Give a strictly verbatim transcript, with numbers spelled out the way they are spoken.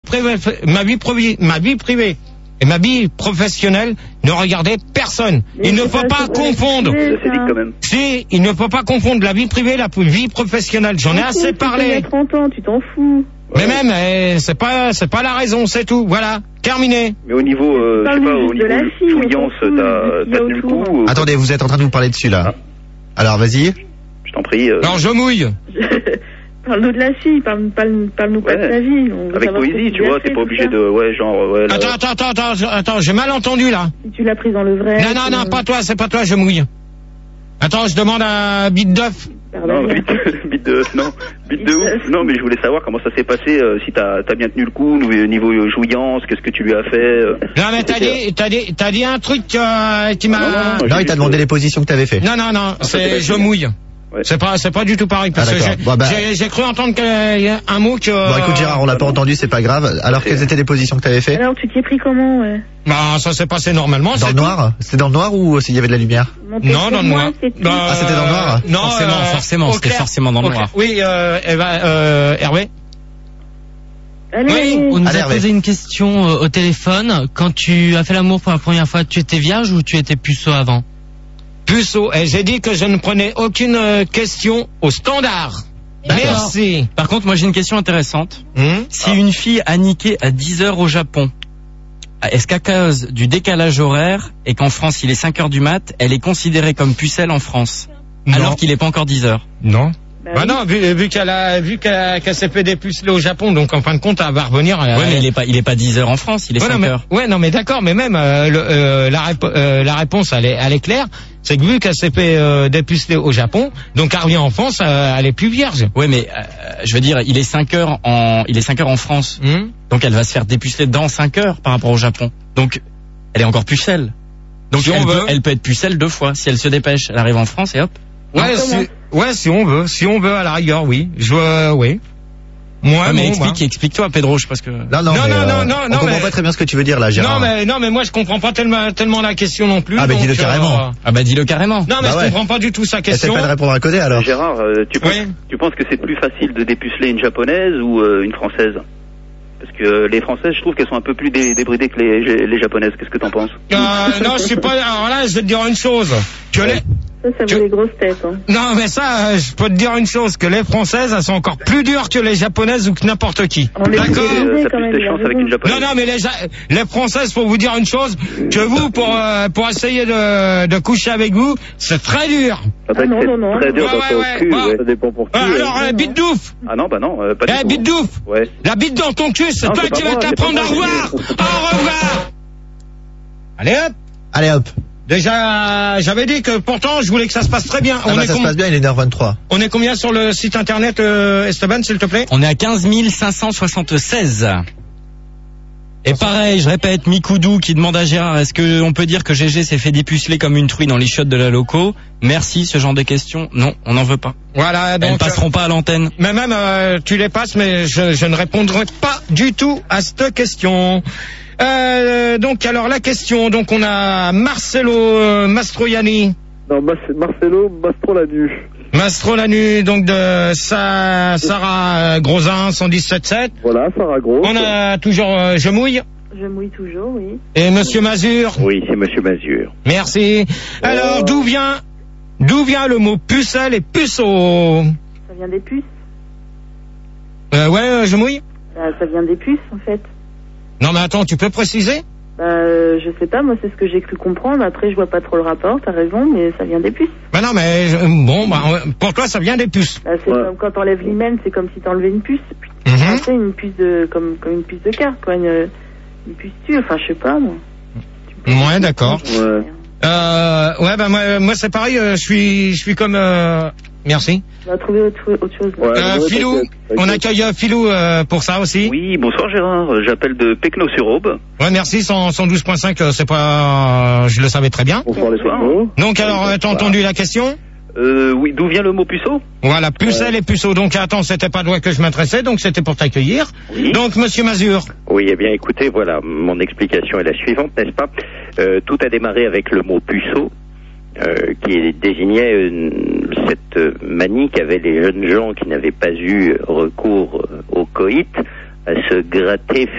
privée, ma vie privée, ma vie privée et ma vie professionnelle ne regardaient personne. Mais il ne faut pas confondre. Si, il ne faut pas confondre la vie privée et la vie professionnelle. J'en ai assez parlé. Tu trente ans, tu t'en fous. Mais même, eh, c'est pas, c'est pas la raison, c'est tout. Voilà, terminé. Mais au niveau, euh, je sais pas, au niveau jouillance, t'as, t'as tenu le coup. Ou... Attendez, vous êtes en train de nous parler dessus là. Ah. Alors, vas-y. Je t'en prie. Euh... Alors, je mouille. Parle-nous de la fille, parle, parle, parle-nous pas ouais. de ta vie. On Avec poésie, tu vois, t'es pas obligé de, ouais, genre, ouais. Là... Attends, attends, attends, attends, attends, j'ai mal entendu là. Si tu l'as prise dans le vrai. Non, non, non, euh... pas toi, c'est pas toi, je mouille. Attends, je demande à bite d'œuf. Non, bite de, bite de, non, bite de ouf. Non, mais je voulais savoir comment ça s'est passé, euh, si t'as, t'as bien tenu le coup, niveau jouillance, qu'est-ce que tu lui as fait. Euh, non, mais t'as dit, t'as dit, t'as dit un truc euh, qui m'a. Non, non, non, non il t'a demandé les positions que t'avais fait. Non, non, non, c'est je mouille. Ouais. C'est pas, c'est pas du tout pareil parce ah, que j'ai, bon, bah, j'ai, j'ai cru entendre un mot que. Bon, écoute Gérard, on l'a pas entendu, c'est pas grave. Alors, quelles étaient les positions que t'avais fait? Alors, tu t'y es pris comment, ouais? Bah, ça s'est passé normalement. Dans le noir? C'était dans le noir ou s'il y avait de la lumière? Non, dans le noir. Bah, ah, c'était dans le noir? Non, forcément, euh, forcément, c'était forcément dans le noir. Oui, euh, Eva, euh, Hervé. Allez, oui, on nous allez, a posé Hervé. une question euh, au téléphone. Quand tu as fait l'amour pour la première fois, tu étais vierge ou tu étais puceau avant? Puceau, et j'ai dit que je ne prenais aucune euh, question au standard. D'accord. Merci. Par contre, moi j'ai une question intéressante. Hum si ah. une fille a niqué à dix heures au Japon, est-ce qu'à cause du décalage horaire et qu'en France il est cinq heures du mat, elle est considérée comme pucelle en France, non. alors qu'il n'est pas encore dix heures? Non. Bah, bah oui. non, vu, vu qu'elle a, vu qu'elle, qu'elle s'est fait dépuceler au Japon, donc en fin de compte, elle va revenir. Ouais, elle... mais il est pas, il est pas dix heures en France, il est ouais, cinq non, mais, heures. Ouais, non, mais d'accord, mais même euh, le, euh, la, répo- euh, la réponse, elle est, elle est claire. C'est que vu qu'elle s'est fait euh, dépuceler au Japon, donc elle revient en France, euh, elle est plus vierge. Ouais, mais euh, je veux dire, il est cinq heures en, il est cinq heures en France, mmh. donc elle va se faire dépuceler dans cinq heures par rapport au Japon. Donc, elle est encore pucelle. Donc si elle, peut, elle peut être pucelle deux fois. Si elle se dépêche, elle arrive en France et hop. Ouais, si, ouais, si on veut, si on veut à la rigueur, oui. Je veux, oui. Moi, ouais, mais bon, explique, moi. explique-toi, Pedro, parce que. Non, non, non, mais, non, euh, non, non, on non, comprend mais... pas très bien ce que tu veux dire là, Gérard. Non, mais, non, mais moi, je comprends pas tellement, tellement la question non plus. Ah, bah, dis-le carrément. Euh... Ah, bah, dis-le carrément. Non, mais bah, je ouais. comprends pas du tout sa question. Essaie pas de répondre à côté, alors. Gérard, euh, tu, penses, oui. tu penses que c'est plus facile de dépuceler une japonaise ou euh, une française? Parce que euh, les françaises, je trouve qu'elles sont un peu plus dé- débridées que les, les japonaises. Qu'est-ce que t'en penses? euh, Non, je suis pas, alors là, je vais te dire une chose. Tu ouais. Ça, ça vaut tu... les grosses têtes. Hein. Non, mais ça, euh, je peux te dire une chose, que les Françaises, elles sont encore plus dures que les Japonaises ou que n'importe qui. On D'accord. Euh, T'as plus de chance avec une Japonaise. Non, non, mais les, les Françaises, pour vous dire une chose, que vous, pour euh, pour essayer de, de coucher avec vous, c'est très dur. Ah, ah non, non, non. Très dur ouais, ouais, au ouais, cul, ouais. ouais. Ça dépend pour qui. Euh, alors, euh, la bite d'ouf. Ah non, bah non, euh, pas du eh, tout. bite d'ouf. Ouais. La bite dans ton cul, c'est non, toi c'est qui vas t'apprendre à revoir. Au revoir. Allez hop. Allez hop. Déjà, j'avais dit que pourtant, je voulais que ça se passe très bien. Ah on bah est ça com... se passe bien, il est une heure vingt-trois. On est combien sur le site internet, euh, Esteban, s'il te plaît? On est à quinze mille cinq cent soixante-seize. Et pareil, je répète, Mikoudou qui demande à Gérard, est-ce que on peut dire que G G s'est fait dépuceler comme une truie dans les chiottes de la loco? Merci, ce genre de questions. Non, on n'en veut pas. Voilà, donc. Elles passeront euh, pas à l'antenne. Mais même, euh, tu les passes, mais je, je ne répondrai pas du tout à cette question. Euh, donc, alors, la question, donc, on a Marcelo euh, Mastroianni. Non, Marcelo Mastrolanu. Mastrolanu, donc, de Sa, Sarah euh, Grosin, cent dix-sept sept. Voilà, Sarah Gros. On a toujours euh, Je mouille. Je mouille toujours, oui. Et Monsieur Mazur. Oui, c'est Monsieur Mazur. Merci. Alors, euh... d'où vient, d'où vient le mot pucelle et puceau? Ça vient des puces. Euh, ouais, euh, Je mouille. Euh, ça vient des puces, en fait. Non, mais attends, tu peux préciser? Bah, euh, je sais pas, moi c'est ce que j'ai cru comprendre. Après, je vois pas trop le rapport, t'as raison, mais ça vient des puces. Bah non, mais je, bon, bah, pour toi, ça vient des puces. Bah, c'est ouais. Comme quand t'enlèves l'hymen, c'est comme si t'enlevais une puce. Mm-hmm. Enfin, c'est une puce de, comme, comme une puce de carte, quoi, une, une puce tue, enfin, je sais pas, moi. Ouais, d'accord. Ouais. Euh, ouais, bah moi, moi c'est pareil. Euh, je suis, je suis comme. Euh... Merci. On va trouver autre, autre chose. Ouais, euh, Philou, t'inquiète, t'inquiète. On accueille Philou euh, pour ça aussi. Oui, bonsoir Gérard, j'appelle de Pecno-sur-Aube. Ouais, merci, cent douze point cinq, c'est pas... Je le savais très bien. Bonsoir les soirs. Donc alors, t'as entendu la question? Euh, oui, d'où vient le mot puceau? Voilà, pucelle ouais. et puceau. Donc attends, c'était pas de toi que je m'adressais, donc c'était pour t'accueillir. Oui. Donc Monsieur Mazur. Oui, eh bien écoutez, voilà, mon explication est la suivante, n'est-ce pas? euh, Tout a démarré avec le mot puceau. Euh, qui désignait une, cette manie qu'avaient les jeunes gens qui n'avaient pas eu recours au coït à se gratter